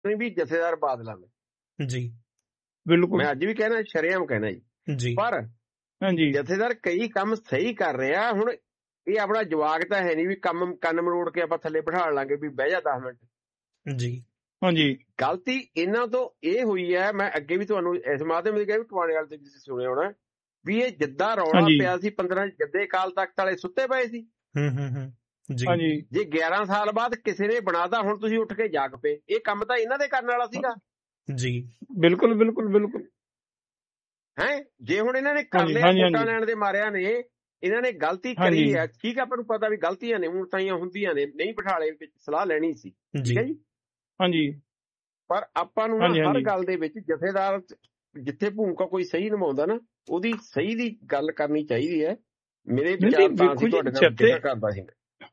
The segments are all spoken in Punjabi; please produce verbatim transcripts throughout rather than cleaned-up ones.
ਵੀ ਜਥੇਦਾਰ ਬਾਦਲਾਂ ਨੇ ਜੀ ਬਿਲਕੁਲ ਮੈਂ ਅੱਜ ਵੀ ਕਹਿਣਾ, ਸ਼ਰੇਆਮ ਕਹਿਣਾ ਜੀ। ਜੀ ਪਰ ਹਾਂਜੀ ਜਥੇਦਾਰ ਕਈ ਕੰਮ ਸਹੀ ਕਰ ਰਿਹਾ। ਹੁਣ ਇਹ ਆਪਣਾ ਜਵਾਕ ਤਾਂ ਹੈ ਨਹੀਂ ਵੀ ਕੰਮ ਕੰਨ ਮਰੋੜ ਕੇ ਆਪਾਂ ਥੱਲੇ ਬਿਠਾ ਲਾਂਗੇ ਵੀ ਬਹਿ ਜਾ ਦਸ ਮਿੰਟ। ਜੀ ਹਾਂਜੀ ਗਲਤੀ ਇਹਨਾਂ ਤੋਂ ਇਹ ਹੋਈ ਹੈ, ਮੈਂ ਅੱਗੇ ਵੀ ਤੁਹਾਨੂੰ ਇਸ ਮਾਧਿਅਮ ਤੇ ਕਿਹਾ ਵੀ ਟਵਾਣੇ ਵਾਲੇ ਤੇ ਤੁਸੀਂ ਸੁਣਿਆ ਹੋਣਾ ਵੀ ਇਹ ਜਿੱਦਾਂ ਰੌਲਾ ਹਾਂਜੀ ਪਿਆ ਸੀ ਪੰਦਰਾਂ ਜੱਦੇ ਕਾਲ ਤਖਤ ਵਾਲੇ ਸੁੱਤੇ ਪਏ ਸੀ। ਹੂੰ ਹੂੰ ਹੂੰ ਜੀ ਹਾਂਜੀ ਜੇ ਗਿਆਰਾਂ ਸਾਲ ਬਾਅਦ ਕਿਸੇ ਨੇ ਬਣਾਤਾ ਹੁਣ ਤੁਸੀਂ ਉੱਠ ਕੇ ਜਾਗ ਪਏ, ਇਹ ਕੰਮ ਤਾਂ ਇਹਨਾਂ ਦੇ ਕਰਨ ਵਾਲਾ ਸੀਗਾ। ਜੀ ਬਿਲਕੁਲ ਬਿਲਕੁਲ ਬਿਲਕੁਲ ਹੈ ਜੇ ਹੁਣ ਇਹਨਾਂ ਨੇ ਕਰ ਹਾਂਜੀ, ਲਿਆ ਹਾਂਜੀ, ਵੋਟਾਂ ਹਾਂਜੀ। ਲੈਣ ਦੇ ਮਾਰਿਆਂ ਨੇ, ਇਹਨਾਂ ਨੇ ਗਲਤੀ ਹਾਂਜੀ। ਕਰੀ ਹੈ, ਠੀਕ ਆ, ਆਪਾਂ ਨੂੰ ਪਤਾ ਵੀ ਗਲਤੀਆਂ ਨੇ, ਹੁਣ ਤਾਈਆਂ ਹੁੰਦੀਆਂ ਨੇ, ਨਹੀਂ ਬਿਠਾਲੇ ਵਿੱਚ ਸਲਾਹ ਲੈਣੀ ਸੀ, ਠੀਕ ਹੈ ਜੀ। ਹਾਂਜੀ ਪਰ ਆਪਾਂ ਨੂੰ ਨਾ ਹਾਂਜੀ, ਹਰ ਹਾਂਜੀ। ਗੱਲ ਦੇ ਵਿੱਚ ਜਥੇਦਾਰ ਜਿੱਥੇ ਭੂਮਿਕਾ ਕੋਈ ਸਹੀ ਨਿਭਾਉਂਦਾ ਨਾ, ਉਹਦੀ ਸਹੀ ਦੀ ਗੱਲ ਕਰਨੀ ਚਾਹੀਦੀ ਹੈ। ਮੇਰੇ ਨਹੀਂ, ਵਿਚਾਰ ਤਾਂ ਵੇਖੋ ਅਸੀਂ ਜੀ, ਤੁਹਾਡੇ ਨਾਲ ਜਥੇ- ਜ਼ਿਕਰ ਕਰਦਾ ਸੀ।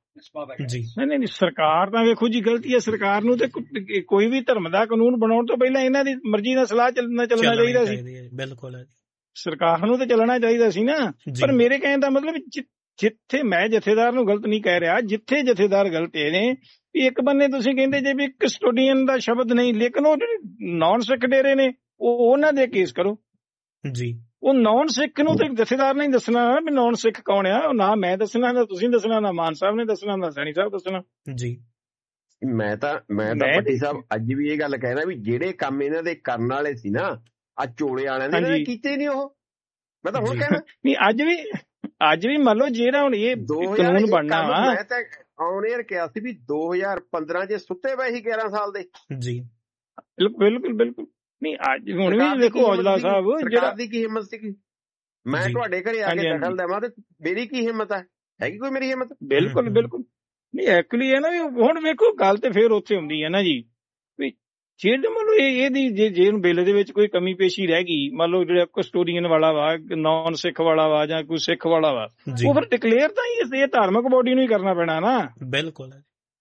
ਜੀ ਨਹੀਂ ਨਹੀਂ ਨਹੀਂ, ਸਰਕਾਰ ਤਾਂ ਵੇਖੋ ਜੀ ਗਲਤੀ ਹੈ ਸਰਕਾਰ ਨੂੰ, ਤੇ ਕੋ- ਕੋਈ ਵੀ ਧਰਮ ਦਾ ਕਾਨੂੰਨ ਬਣਾਉਣ ਤੋਂ ਪਹਿਲਾਂ ਇਹਨਾਂ ਦੀ ਮਰਜ਼ੀ ਨਾਲ ਸਲਾਹ ਚੱਲਣਾ ਚੱਲਣਾ ਚਾਹੀਦਾ ਸੀ। ਬਿਲਕੁਲ ਸਰਕਾਰ ਨੂੰ ਤਾਂ ਚੱਲਣਾ ਚਾਹੀਦਾ ਸੀ ਨਾ। ਜੀ। ਪਰ ਮੇਰੇ ਕਹਿਣ ਦਾ ਮਤਲਬ ਜਿ- ਜਿੱਥੇ ਮੈਂ ਜਥੇਦਾਰ ਨੂੰ ਗਲਤ ਨਹੀਂ ਕਹਿ ਰਿਹਾ, ਜਿੱਥੇ ਜਥੇਦਾਰ ਗਲਤ ਇਹ ਨੇ ਵੀ ਇੱਕ ਬੰਨੇ ਤੁਸੀਂ ਕਹਿੰਦੇ ਜੇ ਵੀ ਕਸਟੋਡੀਅਨ ਦਾ ਸ਼ਬਦ ਨਹੀਂ, ਲੇਕਿਨ ਉਹ ਜਿਹੜੇ ਨਾਨ ਸਿੱਖ ਡੇਰੇ ਨੇ ਉਹ ਉਹਨਾਂ ਦੇ ਕੇਸ ਕਰੋ। ਜੀ ਉਹ ਨਾਨ ਸਿੱਖ ਨੂੰ ਤੇ ਜਥੇਦਾਰ ਨੇ ਦੱਸਣਾ ਵੀ ਨਾਨ ਸਿੱਖ ਕੌਣ ਆ। ਉਹ ਨਾ ਮੈਂ ਦੱਸਣਾ, ਨਾ ਤੁਸੀਂ ਦੱਸਣਾ, ਨਾ ਮਾਨ ਸਾਹਿਬ ਨੇ ਦੱਸਣਾ, ਨਾ ਸੈਣੀ ਸਾਹਿਬ ਦੱਸਣਾ। ਜੀ ਮੈਂ ਤਾਂ ਮੈਂ ਤਾਂ ਮੈਂ ਪੱਟੀ ਸਾਹਿਬ ਅੱਜ ਵੀ ਇਹ ਗੱਲ ਕਹਿਣਾ ਵੀ ਜਿਹੜੇ ਕੰਮ ਇਹਨਾਂ ਦੇ ਕਰਨ ਵਾਲੇ ਸੀ ਨਾ, ਆ ਚੋਲੇ ਵਾਲਿਆਂ ਨੇ ਇਹਨਾਂ ਨੇ ਹਾਂਜੀ। ਕੀਤੇ ਨਹੀਂ। ਉਹ ਮੈਂ ਤਾਂ ਹੁਣ ਜੀ। ਕਹਿਣਾ ਨਹੀਂ ਅੱਜ ਵੀ ਅੱਜ ਵੀ ਮੰਨ ਲਓ ਜਿਹੜਾ ਹੁਣ ਇਹ ਦੋ ਹਜ਼ਾਰ ਕਾਨੂੰਨ ਇਹ ਬਣਨਾ ਕੰਮ ਵਾ। ਮੈਂ ਤਾਂ ਆਨ 에ਅਰ ਕਿਹਾ ਸੀ ਵੀ ਦੋ ਹਜ਼ਾਰ ਪੰਦਰਾਂ ਚ ਸੁੱਤੇ ਪਏ ਸੀ ਗਿਆਰਾਂ ਸਾਲ ਦੇ। ਜੀ ਬਿਲਕੁਲ ਬਿਲਕੁਲ ਨਹੀਂ ਅੱਜ ਹੁਣ ਸਰਕਾਰ ਵੀ ਦੀ ਦੇਖੋ ਕੀ ਔਜਲਾ ਹਿੰਮਤ ਸਾਹਿਬ ਸੀਗੀ? ਜਿਹੜਾ ਸਰਕਾਰ ਦੀ ਕੀ ਹਿੰਮਤ ਸੀ? ਮੈਂ ਜੀ। ਤੁਹਾਡੇ ਘਰੇ ਆ ਹਾਂਜੀ, ਕੇ ਹਾਂਜੀ। ਦਖਲ ਦੇਵਾਂ ਤੇ ਮੇਰੀ ਕੀ ਹਿੰਮਤ ਹੈ? ਹੈਗੀ ਕੋਈ ਮੇਰੀ ਹਿੰਮਤ? ਬਿਲਕੁਲ ਹਮ। ਬਿਲਕੁਲ ਨਹੀਂ ਐਕਚੁਅਲੀ ਹੈ ਨਾ ਵੀ ਹੁਣ ਵੇਖੋ ਗੱਲ ਤੇ ਫੇਰ ਉੱਥੇ ਹੁੰਦੀ ਹੈ ਨਾ ਜੀ ਵੀ ਜੇ ਮੰਨ ਲਓ ਇਹ ਇਹਦੀ ਜੇ ਜੇ ਬਿੱਲ ਦੇ ਵਿੱਚ ਕੋਈ ਕਮੀ ਪੇਸ਼ੀ ਰਹਿ ਗਈ, ਮੰਨ ਲਓ ਜਿਹੜਾ ਕਸਟੋਡੀਅਨ ਵਾਲਾ ਵਾ, ਨਾਨ ਸਿੱਖ ਵਾਲਾ ਵਾ, ਜਾਂ ਕੋਈ ਸਿੱਖ ਵਾਲਾ ਵਾ, ਜੀ ਉਹ ਫਿਰ ਡਿਕਲੇਅਰ ਤਾਂ ਇਹ ਇਹ ਧਾਰਮਿਕ ਬੋਡੀ ਨੂੰ ਹੀ ਕਰਨਾ ਪੈਣਾ ਨਾ। ਬਿਲਕੁਲ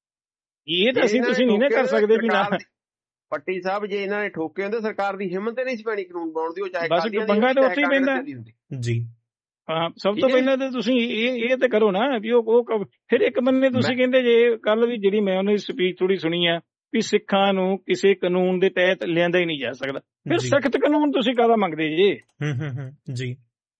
ਇਹ ਤਾਂ ਅਸੀਂ ਤੁਸੀਂ ਨਹੀਂ ਨਾ ਕਰ ਸਕਦੇ ਵੀ ਨਾ। ਪੱਟੀ ਸਾਹਿਬ ਜੇ ਇਹਨਾਂ ਨੇ ਠੋਕੇ ਹੁੰਦੇ ਸਰਕਾਰ ਦੀ ਹਿੰਮਤ ਨਹੀਂ ਸੀ ਪੈਣੀ ਕਾਨੂੰਨ ਬਣਾਉਣ ਦੀ, ਉਹ ਚਾਹੇ ਬਸ ਅਕਾਲੀਆਂ ਦੀ ਪੰਗਾ ਹੁੰਦੀ, ਤਾਂ ਚਾਹੇ ਉੱਥੇ ਹੀ ਪੈਂਦਾ। ਕਾਂਗਰਸ ਦੀ ਹੁੰਦੀ। ਜੀ ਹਾਂ ਸਭ ਠੀਕ ਤੋਂ ਹੈ। ਪਹਿਲਾਂ ਤਾਂ ਤੁਸੀਂ ਇਹ ਇਹ ਤਾਂ ਕਰੋ ਨਾ ਵੀ ਉਹ ਉਹ ਕ- ਫਿਰ ਇੱਕ ਬੰਨੇ ਤੁਸੀਂ ਮੈਂ- ਕਹਿੰਦੇ ਜੇ ਕੱਲ ਵੀ ਜਿਹੜੀ ਮੈਂ ਉਹਨਾਂ ਦੀ ਸਪੀਚ ਥੋੜੀ ਸੁਣੀ ਆ ਵੀ ਸਿੱਖਾਂ ਨੂੰ ਕਿਸੇ ਕਾਨੂੰਨ ਦੇ ਤਹਿਤ ਲਿਆਂਦਾ ਹੀ ਨਹੀਂ ਜਾ ਸਕਦਾ। ਫਿਰ ਜੀ। ਸਖਤ ਕਾਨੂੰਨ ਤੁਸੀਂ ਕਾਹਦਾ ਮੰਗਦੇ ਜੇ? ਹੂੰ ਹੂੰ ਹੂੰ ਜੀ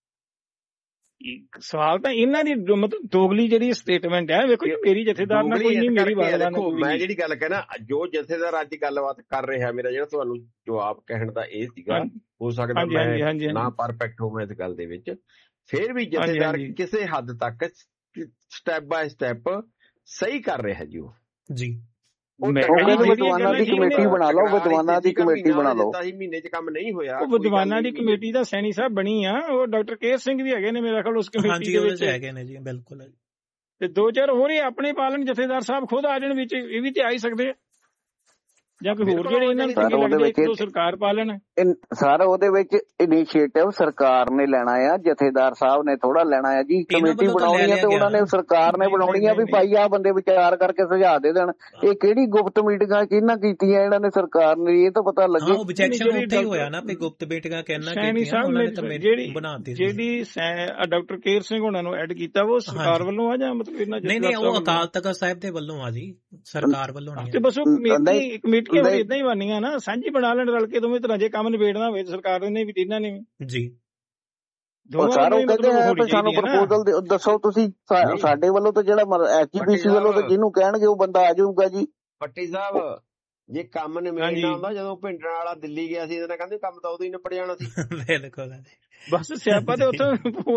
ਇੱਕ ਸਵਾਲ ਤਾਂ ਇਹਨਾਂ ਦੀ ਜੋ ਮਤਲਬ ਦੋਗਲੀ ਜਿਹੜੀ ਸਟੇਟਮੈਂਟ ਹੈ, ਵੇਖੋ ਜੀ ਮੇਰੀ ਜਥੇਦਾਰ ਨਾਲ ਕੋਈ ਨਹੀਂ, ਮੇਰੀ ਬਾਦਲਾਂ ਨਾਲ ਦੇਖੋ ਕੋਈ ਮੈਂ ਨਹੀਂ। ਜਿਹੜੀ ਗੱਲ ਕਹਿਣਾ, ਜੋ ਜਥੇਦਾਰ ਅੱਜ ਗੱਲਬਾਤ ਕਰ ਰਿਹਾ, ਮੇਰਾ ਜਿਹੜਾ ਤੁਹਾਨੂੰ ਜਵਾਬ ਕਹਿਣ ਦਾ ਇਹ ਸੀਗਾ, ਹੋ ਸਕਦਾ ਹਾਂਜੀ ਹਾਂਜੀ ਮੈਂ ਹਾਂਜੀ ਨਾ ਪਰਫੈਕਟ ਹੋਵਾਂ ਇਸ ਗੱਲ ਦੇ ਵਿੱਚ, ਫਿਰ ਵੀ ਹਾਂਜੀ, ਜਥੇਦਾਰ ਹਾਂਜੀ। ਕਿਸੇ ਹੱਦ ਤੱਕ ਸਟੈਪ ਬਾਏ ਸਟੈਪ ਸਹੀ ਕਰ ਰਿਹਾ ਜੀ। ਉਹ ਜੀ ਉਹ ਮੈਂ ਟਕਰਾਅ ਕਹਿੰਦਾ ਦੀ ਵਿਦਵਾਨਾਂ ਦੀ ਕਮੇਟੀ ਬਣਾ ਲਓ, ਵਿਦਵਾਨਾਂ ਦੀ ਕਮੇਟੀ ਬਣਾ ਲਓ। ਮਹੀਨੇ ਚ ਕੰਮ ਨਹੀਂ ਹੋਇਆ, ਉਹ ਵਿਦਵਾਨਾਂ ਦੀ ਕਮੇਟੀ ਦਾ ਸੈਣੀ ਸਾਹਿਬ ਬਣੀ ਆ, ਉਹ ਡਾਕਟਰ ਕੇਰ ਸਿੰਘ ਵੀ ਹੈਗੇ ਨੇ ਮੇਰਾ ਖਿਆਲ ਉਸ ਕਮੇਟੀ ਹਾਂਜੀ ਦੇ ਉਹਦੇ ਵਿੱਚ ਚ ਹੈਗੇ ਨੇ ਜੀ। ਬਿਲਕੁਲ ਤੇ ਦੋ ਚਾਰ ਹੋਰ ਹੀ ਆਪਣੇ ਪਾਲਣ ਜਥੇਦਾਰ ਸਾਹਿਬ ਖੁਦ ਆ ਜਾਣ ਵਿੱਚ, ਇਹ ਵੀ ਤੇ ਆ ਹੀ ਸਕਦੇ ਆ, ਜਾਂ ਕੋਈ ਹੋਰ ਜਿਹੜੇ ਇਹਨਾਂ ਨੂੰ ਚੰਗੇ ਲੱਗਦੇ, ਇੱਕ ਦੋ ਸਰਕਾਰ ਪਾਲਣ। ਸਰ ਉਹਦੇ ਵਿੱਚ ਇਨੀਸ਼ੀਏਟਿਵ ਸਰਕਾਰ ਨੇ ਲੈਣਾ ਆ, ਜਥੇਦਾਰ ਸਾਹਿਬ ਨੇ ਥੋੜਾ ਲੈਣਾ ਆ ਜੀ। ਕਮੇਟੀ ਬਣਾਉਣੀ ਆ ਤੇ ਉਹਨਾਂ ਨੇ ਸਰਕਾਰ ਨੇ ਬਣਾਉਣੀ ਆ ਵੀ ਭਾਈ ਆ ਬੰਦੇ ਵਿਚਾਰ ਕਰਕੇ ਸੁਝਾਅ ਦੇ ਦੇਣ। ਇਹ ਕਿਹੜੀ ਗੁਪਤ ਮੀਟਿੰਗਾਂ ਕਿਹਨਾਂ ਕੀਤੀਆਂ ਇਹਨਾਂ ਨੇ ਸਰਕਾਰ ਨੇ, ਇਹ ਤਾਂ ਪਤਾ ਲੱਗੇ। ਹਾਂ ਆਬਜੈਕਸ਼ਨ ਉੱਥੇ ਹੀ ਹੋਇਆ ਨਾ ਵੀ ਗੁਪਤ ਮੀਟਿੰਗਾਂ ਕਹਿਣਾ ਕੀਤੀਆਂ ਉਹਨਾਂ ਨੇ ਕਮੇਟੀ ਜਿਹੜੀ ਬਣਾਤੀ ਜਿਹੜੀ ਡਾਕਟਰ ਕੇਰ ਸਿੰਘ ਉਹਨਾਂ ਨੂੰ ਐਡ ਕੀਤਾ ਉਹ ਸਰਕਾਰ ਵੱਲੋਂ ਆ ਜਾਂ ਮਤਲਬ ਇਹਨਾਂ ਨਹੀਂ ਨਹੀਂ ਉਹ ਅਕਾਲ ਤਖਤ ਸਾਹਿਬ ਦੇ ਵੱਲੋਂ ਆ ਜੀ, ਸਰਕਾਰ ਵੱਲੋਂ ਨਹੀਂ ਤੇ ਬਸ ਉਹ ਕਮੇਟੀ ਕਮੇਟੀਆਂ ਹੁਣ ਇਦਾਂ ਹੀ ਬਣਨੀਆਂ ਨਾ, ਸਾਂਝੀ ਬਣਾ ਲੈਣ ਰਲ ਕੇ ਦੋਵੇਂ ਤਰ੍ਹਾਂ ਜੇ ਕੰਮ ਨਿਬੇੜਨਾ ਹੋਵੇ ਸਰਕਾਰ ਨੇ ਵੀ ਤੇ ਇਹਨਾਂ ਨੇ ਵੀ ਜੀ। ਸਰ ਉਹ ਕਹਿੰਦੇ ਆ ਸਾਨੂੰ ਪ੍ਰਪੋਜ਼ਲ ਦੱਸੋ ਤੁਸੀਂ, ਸਾਡੇ ਵੱਲੋਂ ਤਾਂ ਜਿਹੜਾ ਐਚਪੀਸੀ ਵੱਲੋਂ ਤਾਂ ਜਿਹਨੂੰ ਕਹਿਣਗੇ ਉਹ ਬੰਦਾ ਆ ਜਾਊਗਾ ਜੀ। ਪੱਟੀ ਸਾਹਿਬ ਜੇ ਕੰਮ ਨਿਬੇੜਨਾ ਹੁੰਦਾ, ਜਦੋਂ ਭਿੰਡਰਾਂ ਵਾਲਾ ਦਿੱਲੀ ਗਿਆ ਸੀ ਇਹਦੇ ਨਾਲ ਕਹਿੰਦੇ ਕੰਮ ਤਾਂ ਉਦੋਂ ਹੀ ਨਿਬੜ ਜਾਣਾ ਸੀ। ਬਿਲਕੁਲ ਬਸ ਸਿਆਪਾ ਤੇ ਉੱਥੋਂ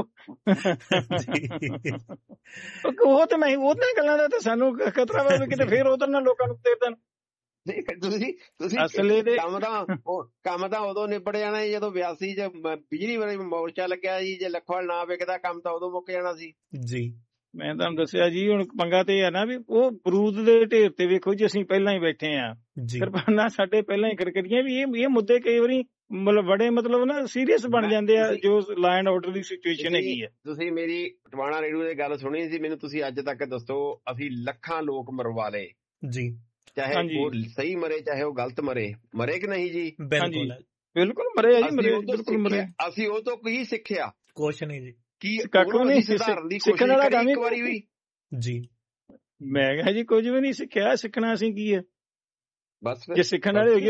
ਉਹ ਤਾਂ ਮੈਂ ਉਹਨਾਂ ਗੱਲਾਂ ਦਾ ਤਾਂ ਸਾਨੂੰ ਖਤਰਾ ਵਾ ਕਿਤੇ ਫੇਰ ਉਧਰ ਨਾਲ ਲੋਕਾਂ ਨੂੰ ਤੇਰ ਦੇਣ। ਤੁਸੀਂ ਤੁਸੀਂ ਅਸਲੇ ਦੇ ਕੰਮ ਤਾਂ ਕੰਮ ਤਾਂ ਉਦੋਂ ਨਿਬੜ ਜਾਣਾ ਜਦੋਂ ਬਿਆਸੀ ਚ ਬਿਜਲੀ ਵਾਲੇ ਮੋਰਚਾ ਲੱਗਿਆ ਜੀ। ਜੇ ਲੱਖਵਾਲ ਨਾ ਵਿਕਦਾ ਕੰਮ ਤਾਂ ਉਦੋਂ ਮੁੱਕ ਜਾਣਾ ਸੀ ਜੀ। ਮੈਂ ਤੁਹਾਨੂੰ ਦੱਸਿਆ ਜੀ ਹੁਣ ਪੰਗਾ ਤੇ ਹੈ ਨਾ ਵੀ ਉਹ ਬਰੂਦ ਦੇ ਢੇਰ ਤੇ ਵੇਖੋ ਜੀ ਅਸੀਂ ਪਹਿਲਾਂ ਹੀ ਬੈਠੇ ਆ, ਕਿਰਪਾਨਾਂ ਸਾਡੇ ਪਹਿਲਾਂ ਹੀ ਕਰਕਰੀਆਂ ਵੀ ਇਹ ਇਹ ਮੁੱਦੇ ਕਈ ਵਾਰੀ ਮਤਲਬ ਬੜੇ ਮਤਲਬ ਨਾ ਸੀਰੀਅਸ ਬਣ ਜਾਂਦੇ ਆ ਜੋ law and order the situation ਹੈਗੀ ਆ। ਤੁਸੀਂ ਮੇਰੀ ਟਵਾਣਾ ਰੇਡੀਓ ਦੀ ਗੱਲ ਸੁਣੀ ਸੀ, ਮੈਨੂੰ ਤੁਸੀਂ ਅੱਜ ਤੱਕ ਦੱਸੋ ਅਸੀਂ ਲੱਖਾਂ ਲੋਕ ਮਰਵਾ ਲਏ ਜੀ, ਚਾਹੇ ਉਹ ਸਹੀ ਮਰੇ ਚਾਹੇ ਉਹ ਗਲਤ ਮਰੇ, ਮਰੇ ਕਿ ਨਹੀਂ ਜੀ? ਬਿਲਕੁਲ ਬਿਲਕੁਲ ਮਰੇ ਆ ਜੀ, ਮਰੇ ਬਿਲਕੁਲ ਮਰੇ। ਅਸੀਂ ਉਹ ਤੋਂ ਕੀ ਸਿੱਖਿਆ? ਕੁਛ ਨਹੀਂ ਜੀ। ਕੀ ਸੁਧਾਰਨ ਦੀ ਕੋਸ਼ਿਸ਼ ਕਰੀ ਇੱਕ ਵਾਰੀ ਵੀ? ਜੀ ਮੈਂ ਕਿਹਾ ਜੀ ਕੁਝ ਵੀ ਨਹੀਂ ਸਿੱਖਿਆ, ਸਿੱਖਣਾ ਅਸੀਂ ਕੀ ਹੈ। ਬਸ ਜੇ ਸਿੱਖਣ ਵਾਲੇ ਹੋਈਏ